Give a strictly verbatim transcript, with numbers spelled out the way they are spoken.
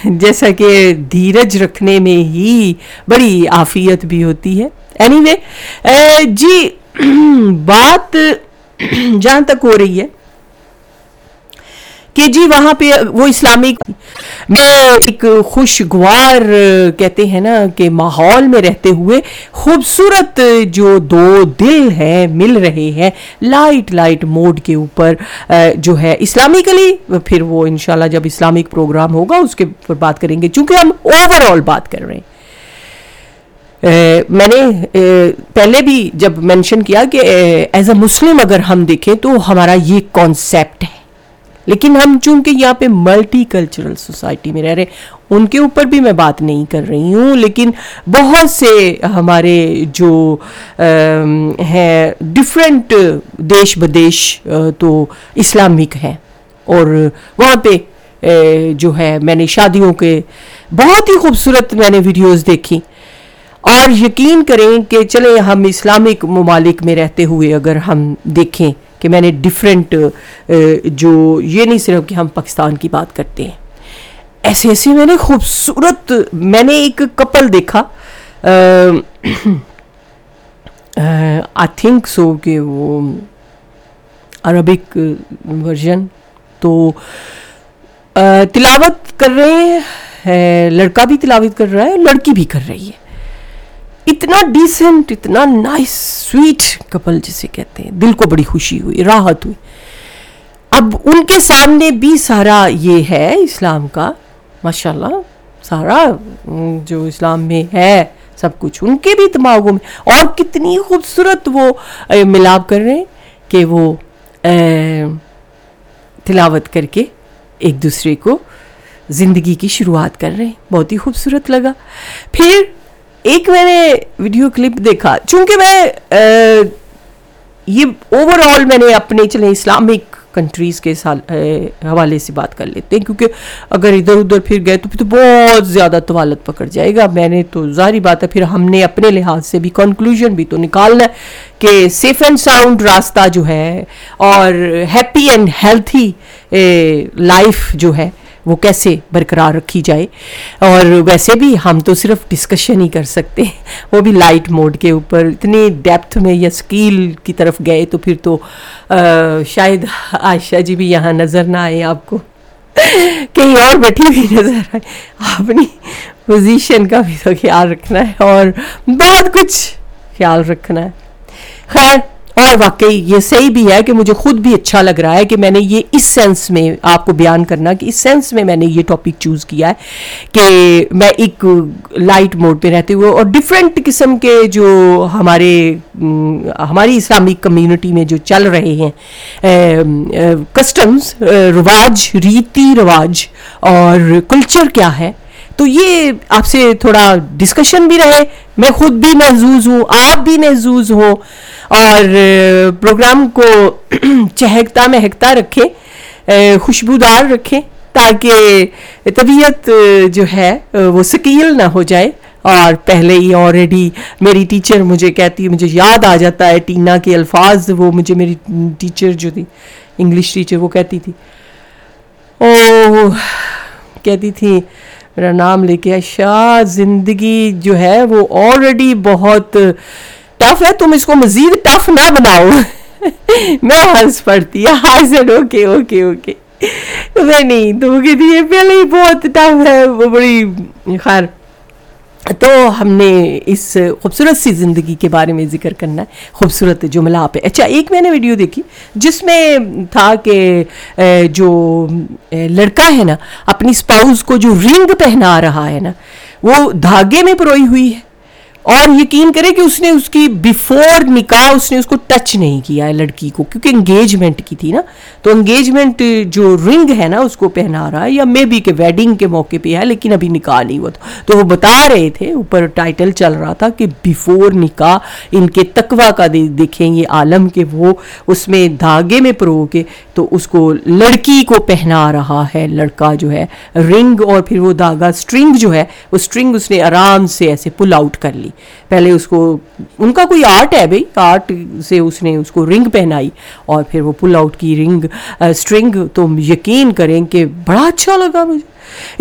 جیسا کہ دھیرج رکھنے میں ہی بڑی عافیت بھی ہوتی ہے. اینی وے جی بات جہاں تک ہو رہی ہے کہ جی وہاں پہ وہ اسلامک میں ایک خوشگوار کہتے ہیں نا کہ ماحول میں رہتے ہوئے خوبصورت جو دو دل ہیں مل رہے ہیں لائٹ لائٹ موڈ کے اوپر جو ہے اسلامکلی. پھر وہ انشاءاللہ جب اسلامک پروگرام ہوگا اس کے اوپر بات کریں گے چونکہ ہم اوور آل بات کر رہے ہیں. میں نے پہلے بھی جب مینشن کیا کہ ایز اے مسلم اگر ہم دیکھیں تو ہمارا یہ کانسیپٹ ہے, لیکن ہم چونکہ یہاں پہ ملٹی کلچرل سوسائٹی میں رہ رہے ان کے اوپر بھی میں بات نہیں کر رہی ہوں, لیکن بہت سے ہمارے جو ہیں ڈفرینٹ دیش بدیش تو اسلامک ہیں, اور وہاں پہ جو ہے میں نے شادیوں کے بہت ہی خوبصورت میں نے ویڈیوز دیکھی, اور یقین کریں کہ چلے ہم اسلامک ممالک میں رہتے ہوئے اگر ہم دیکھیں کہ میں نے ڈیفرنٹ جو یہ نہیں صرف کہ ہم پاکستان کی بات کرتے ہیں, ایسے ایسے میں نے خوبصورت میں نے ایک کپل دیکھا آئی تھنک سو کہ وہ عربک ورژن تو تلاوت کر رہے ہیں, لڑکا بھی تلاوت کر رہا ہے لڑکی بھی کر رہی ہے. اتنا ڈیسنٹ اتنا نائس سویٹ کپل جسے کہتے ہیں, دل کو بڑی خوشی ہوئی راحت ہوئی. اب ان کے سامنے بھی سارا یہ ہے اسلام کا ماشاءاللہ سارا جو اسلام میں ہے سب کچھ ان کے بھی دماغوں میں, اور کتنی خوبصورت وہ ملاپ کر رہے ہیں کہ وہ تلاوت کر کے ایک دوسرے کو زندگی کی شروعات کر رہے ہیں. بہت ہی خوبصورت لگا. پھر ایک میں نے ویڈیو کلپ دیکھا, چونکہ میں یہ اوور آل میں نے اپنے چلے اسلامک کنٹریز کے حوالے سے بات کر لیتے ہیں, کیونکہ اگر ادھر ادھر پھر گئے تو پھر تو بہت زیادہ طوالت پکڑ جائے گا. میں نے تو ظاہری بات ہے پھر ہم نے اپنے لحاظ سے بھی کنکلوژن بھی تو نکالنا ہے کہ سیف اینڈ ساؤنڈ راستہ جو ہے اور ہیپی اینڈ ہیلتھی لائف جو ہے وہ کیسے برقرار رکھی جائے. اور ویسے بھی ہم تو صرف ڈسکشن ہی کر سکتے ہیں, وہ بھی لائٹ موڈ کے اوپر. اتنی ڈیپتھ میں یا اسکیل کی طرف گئے تو پھر تو شاید عائشہ جی بھی یہاں نظر نہ آئے آپ کو, کہیں اور بیٹھی بھی نظر آئے. اپنی پوزیشن کا بھی تو خیال رکھنا ہے اور بہت کچھ خیال رکھنا ہے. خیر, اور واقعی یہ صحیح بھی ہے کہ مجھے خود بھی اچھا لگ رہا ہے کہ میں نے یہ اس سینس میں آپ کو بیان کرنا کہ اس سینس میں میں نے یہ ٹاپک چوز کیا ہے کہ میں ایک لائٹ موڈ پہ رہتے ہوئے اور ڈفرینٹ قسم کے جو ہمارے ہماری اسلامک کمیونٹی میں جو چل رہے ہیں کسٹمز, رواج, ریتی رواج اور کلچر کیا ہے, تو یہ آپ سے تھوڑا ڈسکشن بھی رہے, میں خود بھی محظوظ ہوں, آپ بھی محظوظ ہوں, اور پروگرام کو چہکتا مہکتا رکھیں, خوشبودار رکھیں, تاکہ طبیعت جو ہے وہ ثقیل نہ ہو جائے. اور پہلے ہی آلریڈی میری ٹیچر مجھے کہتی ہے, مجھے یاد آ جاتا ہے ٹینا کے الفاظ, وہ مجھے میری ٹیچر جو تھی انگلش ٹیچر وہ کہتی تھی او کہتی تھی میرا نام لے کے, عائشہ زندگی جو ہے وہ آلریڈی بہت ٹف ہے, تم اس کو مزید ٹف نہ بناؤ. میں ہنس پڑتی ہے, I said okay okay okay میں نہیں تو کہتی ہے پہلے ہی بہت ٹف ہے وہ بڑی. خیر, تو ہم نے اس خوبصورت سی زندگی کے بارے میں ذکر کرنا ہے, خوبصورت جو ملاپ ہے. اچھا, ایک میں نے ویڈیو دیکھی جس میں تھا کہ جو لڑکا ہے نا اپنی اسپاؤس کو جو رنگ پہنا رہا ہے نا وہ دھاگے میں پروئی ہوئی ہے, اور یقین کرے کہ اس نے اس کی بیفور نکاح اس نے اس کو ٹچ نہیں کیا ہے لڑکی کو, کیونکہ انگیجمنٹ کی تھی نا, تو انگیجمنٹ جو رنگ ہے نا اس کو پہنا رہا ہے, یا مے بی کہ ویڈنگ کے موقع پہ ہے لیکن ابھی نکاح نہیں ہوا. تو وہ بتا رہے تھے, اوپر ٹائٹل چل رہا تھا کہ بیفور نکاح ان کے تقوی کا دیکھیں یہ عالم کہ وہ اس میں دھاگے میں پرو کے تو اس کو لڑکی کو پہنا رہا ہے لڑکا جو ہے رنگ, اور پھر وہ دھاگا اسٹرنگ جو ہے وہ اسٹرنگ اس نے آرام سے ایسے پل آؤٹ کر لی. پہلے اس کو ان کا کوئی آرٹ ہے بھائی, آرٹ سے اس نے اس کو رنگ پہنائی اور پھر وہ پل آؤٹ کی رنگ اسٹرنگ. تو یقین کریں کہ بڑا اچھا لگا مجھے.